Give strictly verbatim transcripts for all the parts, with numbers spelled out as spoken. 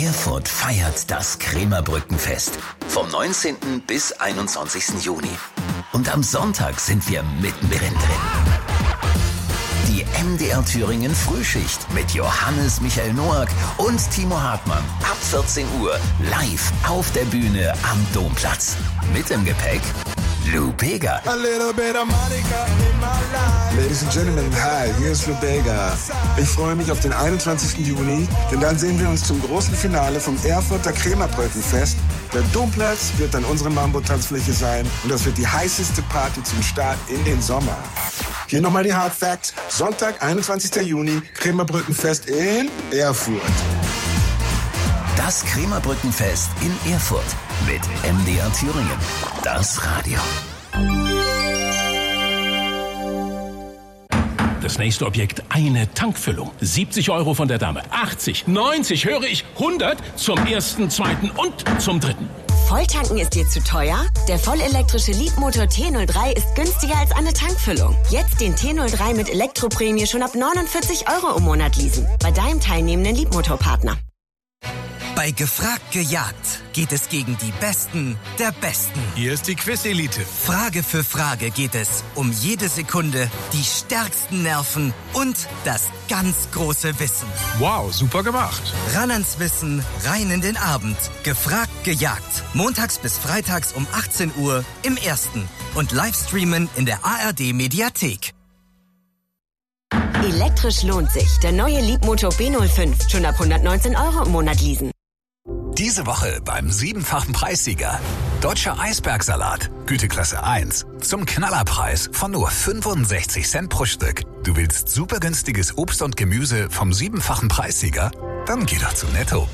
Erfurt feiert das Krämerbrückenfest vom neunzehnten bis einundzwanzigsten Juni. Und am Sonntag sind wir mittendrin drin. Die M D R Thüringen Frühschicht mit Johannes Michael Noack und Timo Hartmann ab vierzehn Uhr live auf der Bühne am Domplatz. Mit im Gepäck Lou Bega. A little bit of Monica in my life. Ladies and Gentlemen, hi, hier ist Lou Bega. Ich freue mich auf den einundzwanzigsten Juni, denn dann sehen wir uns zum großen Finale vom Erfurter Krämerbrückenfest. Der Domplatz wird dann unsere Mambo-Tanzfläche sein und das wird die heißeste Party zum Start in den Sommer. Hier nochmal die Hard Facts. Sonntag, einundzwanzigsten Juni, Krämerbrückenfest in Erfurt. Das Krämerbrückenfest in Erfurt mit M D R Thüringen. Das Radio. Das nächste Objekt, eine Tankfüllung. siebzig Euro von der Dame. achtzig, neunzig, höre ich, hundert zum ersten, zweiten und zum dritten. Volltanken ist dir zu teuer? Der vollelektrische Leapmotor T null drei ist günstiger als eine Tankfüllung. Jetzt den T null drei mit Elektroprämie schon ab neunundvierzig Euro im Monat leasen. Bei deinem teilnehmenden Leapmotor-Partner. Bei Gefragt gejagt geht es gegen die Besten der Besten. Hier ist die Quiz-Elite. Frage für Frage geht es um jede Sekunde, die stärksten Nerven und das ganz große Wissen. Wow, super gemacht. Ran ans Wissen, rein in den Abend. Gefragt gejagt. Montags bis freitags um achtzehn Uhr im Ersten. Und Livestreamen in der A R D-Mediathek. Elektrisch lohnt sich. Der neue Leapmotor B null fünf. Schon ab hundertneunzehn Euro im Monat leasen. Diese Woche beim siebenfachen Preissieger. Deutscher Eisbergsalat, Güteklasse eins. Zum Knallerpreis von nur fünfundsechzig Cent pro Stück. Du willst super günstiges Obst und Gemüse vom siebenfachen Preissieger? Dann geh doch zu Netto.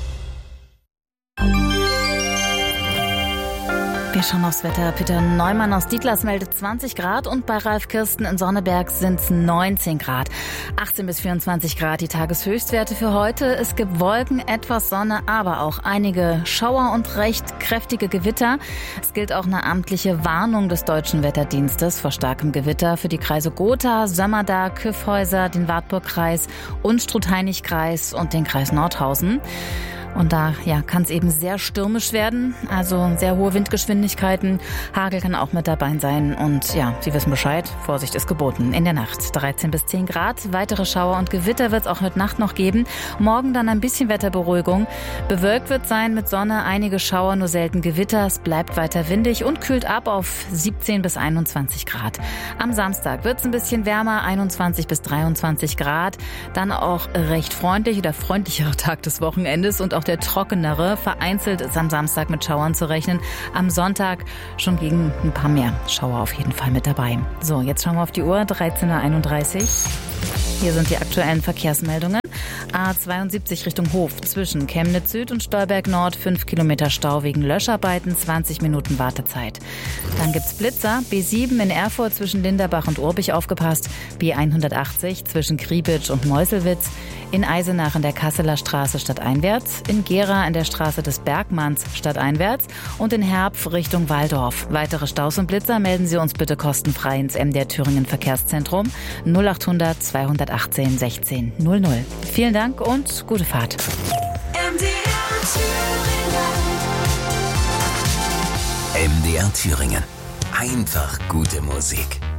Wir schauen aufs Wetter. Peter Neumann aus Dietlas meldet zwanzig Grad und bei Ralf Kirsten in Sonneberg sind es neunzehn Grad. achtzehn bis vierundzwanzig Grad die Tageshöchstwerte für heute. Es gibt Wolken, etwas Sonne, aber auch einige Schauer und recht kräftige Gewitter. Es gilt auch eine amtliche Warnung des Deutschen Wetterdienstes vor starkem Gewitter für die Kreise Gotha, Sömmerda, Kyffhäuser, den Wartburgkreis, Unstrut-Hainich-Kreis und den Kreis Nordhausen. Und da ja, kann es eben sehr stürmisch werden, also sehr hohe Windgeschwindigkeiten. Hagel kann auch mit dabei sein und ja, Sie wissen Bescheid, Vorsicht ist geboten. In der Nacht dreizehn bis zehn Grad, weitere Schauer und Gewitter wird es auch heute Nacht noch geben. Morgen dann ein bisschen Wetterberuhigung. Bewölkt wird sein mit Sonne, einige Schauer, nur selten Gewitter. Es bleibt weiter windig und kühlt ab auf siebzehn bis einundzwanzig Grad. Am Samstag wird es ein bisschen wärmer, einundzwanzig bis dreiundzwanzig Grad. Dann auch recht freundlich oder freundlicherer Tag des Wochenendes und auch der trockenere. Vereinzelt ist am Samstag mit Schauern zu rechnen. Am Sonntag schon gegen ein paar mehr Schauer auf jeden Fall mit dabei. So, jetzt schauen wir auf die Uhr. dreizehn Uhr einunddreißig. Hier sind die aktuellen Verkehrsmeldungen. A zweiundsiebzig Richtung Hof zwischen Chemnitz Süd und Stolberg Nord. fünf Kilometer Stau wegen Löscharbeiten, zwanzig Minuten Wartezeit. Dann gibt's Blitzer. B sieben in Erfurt zwischen Linderbach und Urbich aufgepasst. B hundertachtzig zwischen Kriebitsch und Meuselwitz. In Eisenach in der Kasseler Straße stadteinwärts. In Gera in der Straße des Bergmanns stadteinwärts. Und in Herpf Richtung Walldorf. Weitere Staus und Blitzer melden Sie uns bitte kostenfrei ins M D R Thüringen Verkehrszentrum null achthundert zweihundertachtzehn sechzehn null null. Vielen Dank und gute Fahrt. M D R Thüringen. M D R Thüringen. Einfach gute Musik.